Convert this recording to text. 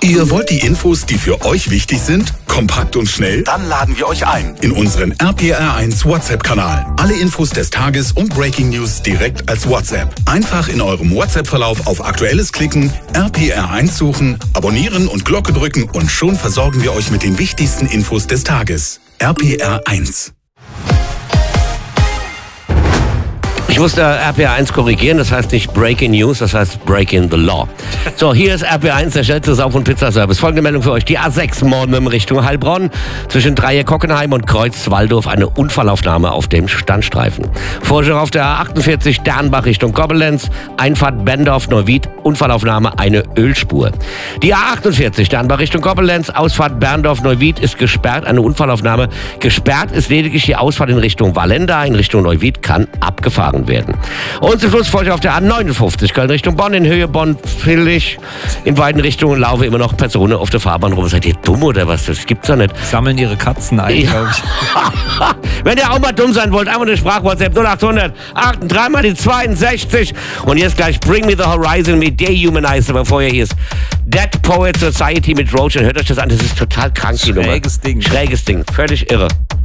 Ihr wollt die Infos, die für euch wichtig sind, kompakt und schnell? Dann laden wir euch ein in unseren RPR1 WhatsApp-Kanal. Alle Infos des Tages und Breaking News direkt als WhatsApp. Einfach in eurem WhatsApp-Verlauf auf Aktuelles klicken, RPR1 suchen, abonnieren und Glocke drücken und schon versorgen wir euch mit den wichtigsten Infos des Tages. RPR1. Ich musste RPR1 korrigieren, das heißt nicht Breaking News, das heißt Breaking the Law. So, hier ist RPR1, der schnellste Sauf- und Pizzaservice. Folgende Meldung für euch. Die A6 Morden in Richtung Heilbronn. Zwischen Dreieck-Hockenheim und Kreuz-Waldorf eine Unfallaufnahme auf dem Standstreifen. Vorschau auf der A48 Dernbach Richtung Koblenz. Einfahrt Berndorf-Neuwied. Unfallaufnahme eine Ölspur. Die A48 Dernbach Richtung Koblenz. Ausfahrt Berndorf-Neuwied ist gesperrt. Eine Unfallaufnahme. Gesperrt ist lediglich die Ausfahrt in Richtung Wallenda. In Richtung Neuwied kann abgefahren werden. Und zum Schluss folgt auf der A59 Köln Richtung Bonn, in Höhe Bonn-Villig. In beiden Richtungen laufen immer noch Personen auf der Fahrbahn rum. Seid ihr dumm oder was? Das gibt's doch nicht. Sammeln ihre Katzen ein, glaube ich. Wenn ihr auch mal dumm sein wollt, einfach eine Sprach-WhatsApp 0800 3 mal die 62. Und jetzt gleich Bring Me the Horizon mit Dehumanizer. Aber vorher hier ist Dead Poet Society mit Roach. Und hört euch das an, das ist total krank, die Nummer. Schräges Ding. Schräges Ding, völlig irre.